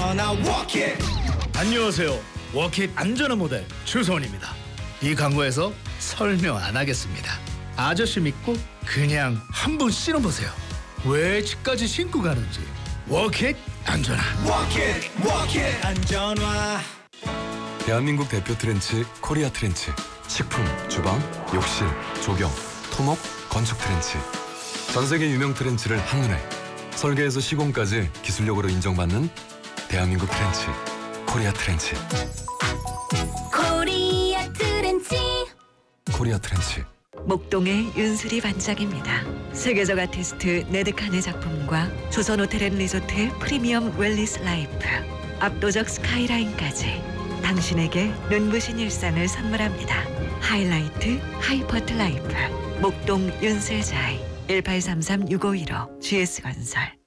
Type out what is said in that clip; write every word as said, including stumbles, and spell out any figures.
안전한 워킷. 안녕하세요. 워킷 안전한 모델 주소원입니다. 이 광고에서 설명 안 하겠습니다. 아저씨 믿고 그냥 한번 신어보세요. 왜 집까지 신고 가는지. 워킷 안전한 워킷 워킷 안전화. 대한민국 대표 트렌치 코리아 트렌치. 식품, 주방, 욕실, 조경, 토목, 건축 트렌치. 전 세계 유명 트렌치를 한눈에 설계에서 시공까지 기술력으로 인정받는 대한민국 트렌치 코리아 트렌치. 코리아 트렌치. 코리아 트렌치. 목동의 윤수리 반장입니다. 세계적 아티스트 네드칸의 작품과 조선호텔앤리조트의 프리미엄 웰리스 라이프, 압도적 스카이라인까지 당신에게 눈부신 일상을 선물합니다. 하이라이트 하이퍼트 라이프. 목동 윤슬자이 일팔삼삼 육오일오 지에스건설.